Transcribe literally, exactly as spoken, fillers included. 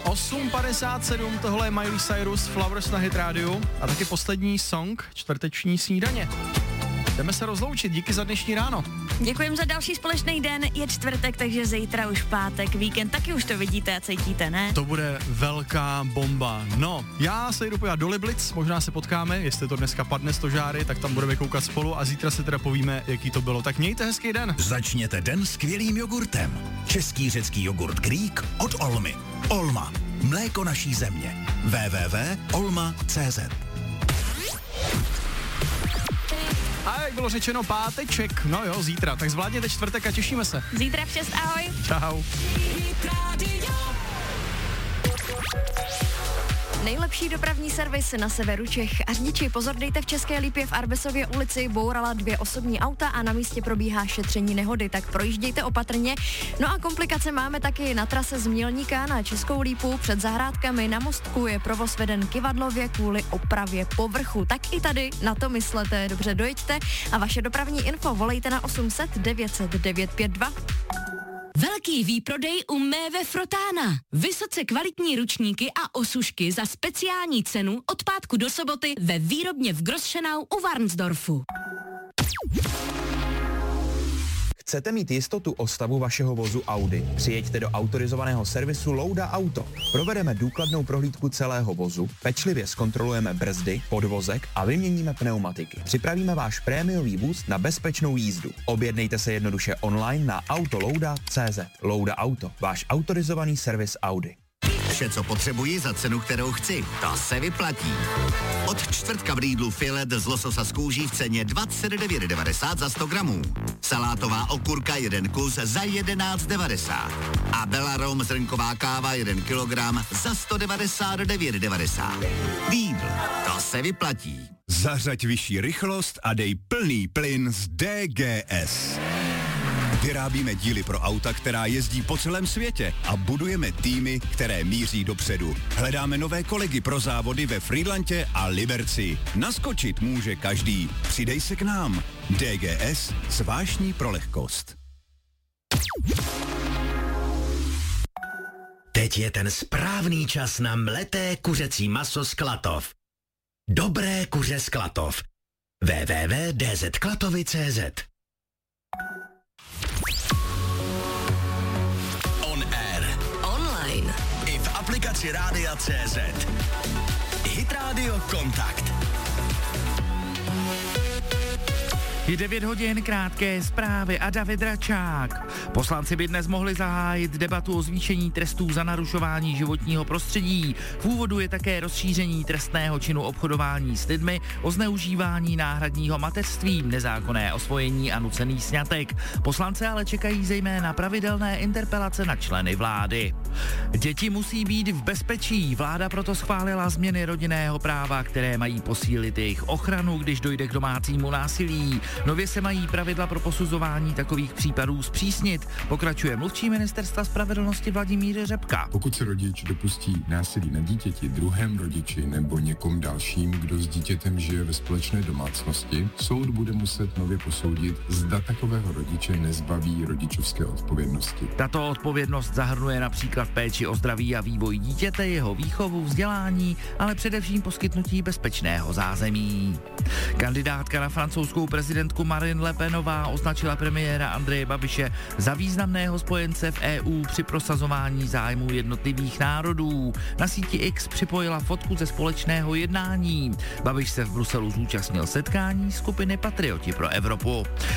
osm padesát sedm, tohle je Miley Cyrus, Flowers na Hit Radio a taky poslední song čtvrteční snídaně. Jdeme se rozloučit, díky za dnešní ráno. Děkujeme za další společný den, je čtvrtek, takže zítra už pátek, víkend, taky už to vidíte a cítíte, ne? To bude velká bomba. No, já se jdu podívat do Liblic, možná se potkáme, jestli to dneska padne stožáry, tak tam budeme koukat spolu a zítra se teda povíme, jaký to bylo. Tak mějte hezký den. Začněte den skvělým jogurtem. Český řecký jogurt Greek od Olmy. Olma, mléko naší země. w w w tečka olma tečka c z. A jak bylo řečeno, páteček, no jo, zítra, tak zvládněte čtvrtek a těšíme se. Zítra v šest, ahoj. Čau. Nejlepší dopravní servis na severu Čech. A řidiči, pozor, dejte v České Lípě v Arbesově ulici bourala dvě osobní auta a na místě probíhá šetření nehody, tak projíždějte opatrně. No a komplikace máme taky na trase z Mělníka na Českou Lípu. Před zahrádkami na mostku je provoz veden Kyvadlově kvůli opravě povrchu. Tak i tady na to myslete, dobře dojeďte a vaše dopravní info volejte na osm set devět set devět pět dva. Velký výprodej u Méve Frotána. Vysoce kvalitní ručníky a osušky za speciální cenu od pátku do soboty ve výrobně v Grosschenau u Varnsdorfu. Chcete mít jistotu o stavu vašeho vozu Audi? Přijeďte do autorizovaného servisu Louda Auto. Provedeme důkladnou prohlídku celého vozu, pečlivě zkontrolujeme brzdy, podvozek a vyměníme pneumatiky. Připravíme váš prémiový vůz na bezpečnou jízdu. Objednejte se jednoduše online na autolouda tečka cé zet. Louda Auto, váš autorizovaný servis Audi. Vše, co potřebuji za cenu, kterou chci. To se vyplatí. Od čtvrtka v Lidlu filet z lososa z kůží v ceně dvacet devět devadesát za sto gramů. Salátová okurka jeden kus za jedenáct devadesát. A Belarom zrnková káva jeden kilogram za sto devadesát devět devadesát. Lidl, to se vyplatí. Zařaď vyšší rychlost a dej plný plyn z D G S. Vyrábíme díly pro auta, která jezdí po celém světě a budujeme týmy, které míří dopředu. Hledáme nové kolegy pro závody ve Frýdlantě a Liberci. Naskočit může každý. Přidej se k nám. D G S – zvážní pro lehkost. Teď je ten správný čas na mleté kuřecí maso z Klatov. Dobré kuře z Klatov. w w w tečka d z klatovy tečka c z. On air. Online. I v aplikaci Rádia tečka cé zet. Hit Radio Kontakt. Je devět hodin, krátké zprávy a David Račák. Poslanci by dnes mohli zahájit debatu o zvýšení trestů za narušování životního prostředí. V úvodu je také rozšíření trestného činu obchodování s lidmi, o zneužívání náhradního mateřství, nezákonné osvojení a nucený sňatek. Poslanci ale čekají zejména pravidelné interpelace na členy vlády. Děti musí být v bezpečí. Vláda proto schválila změny rodinného práva, které mají posílit jejich ochranu, když dojde k domácímu násilí. Nově se mají pravidla pro posuzování takových případů zpřísnit, pokračuje mluvčí ministerstva spravedlnosti Vladimír Řepka. Pokud se rodič dopustí násilí na dítěti, druhém rodiči nebo někom dalším, kdo s dítětem žije ve společné domácnosti, soud bude muset nově posoudit, zda takového rodiče nezbaví rodičovské odpovědnosti. Tato odpovědnost zahrnuje například péči o zdraví a vývoj dítěte, jeho výchovu, vzdělání, ale především poskytnutí bezpečného zázemí. Kandidátka na francouzskou prezidentku Marine Le Penová označila premiéra Andreje Babiše za významného spojence v E U při prosazování zájmů jednotlivých národů. Na síti X připojila fotku ze společného jednání. Babiš se v Bruselu zúčastnil setkání skupiny Patrioti pro Evropu.